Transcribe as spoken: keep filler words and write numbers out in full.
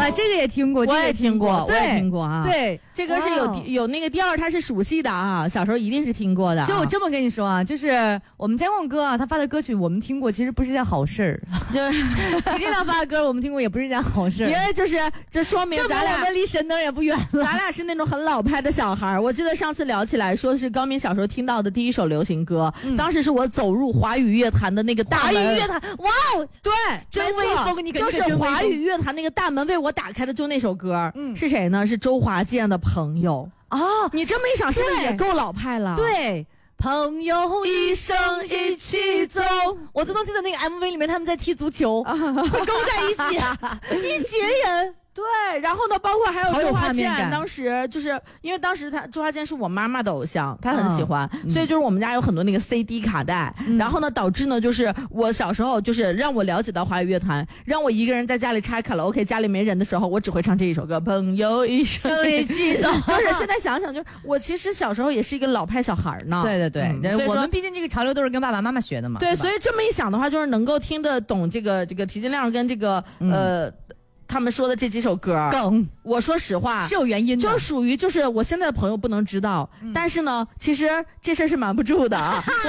啊，这个也听过， 我也听过，我也听过啊。 对， 这个是有有那个调儿，它是熟悉的啊，小时候一定是听过的。 就我这么跟你说啊，就是我们监控哥啊，他发的歌曲我们听过，其实不是件好事儿。就你这样发的歌我们听过，也不是件好事儿。 因为就是这说明咱俩我们离神灯也不远了。 咱俩是那种很老派的小孩。我记得上次聊起来，说的是高明小时候听到的第一首流行歌，嗯、当时是我走入华语乐坛的那个大门。 华语乐坛，哇哦， 对， 真威风，你就是华语乐坛那个大门为我打开的，就那首歌，嗯，是谁呢？是周华健的《朋友》 啊。 你这么一想，是不是也够老派了？ 对。朋友一生一起走，我都能记得那个 M V 里面他们在踢足球，会勾在一起，一群人。 对，然后呢，包括还有周华健， 有当时就是因为当时他周华健是我妈妈的偶像，他很喜欢， 嗯、 所以就是我们家有很多那个 C D 卡带，嗯、然后呢，导致呢，就是我小时候就是让我了解到华语乐坛，让我一个人在家里插卡拉 OK， 家里没人的时候，我只会唱这一首歌，朋友一生一起走。就是现在想想，就是我其实小时候也是一个老派小孩呢。 对对对，嗯、我们毕竟这个潮流都是跟爸爸妈妈学的嘛。 对，所以这么一想的话，就是能够听得懂这个这个提金亮跟这个、嗯、呃。他们说的这几首歌梗， 我说实话是有原因的， 就属于就是我现在的朋友不能知道，嗯、但是呢，其实这事儿是瞒不住的啊。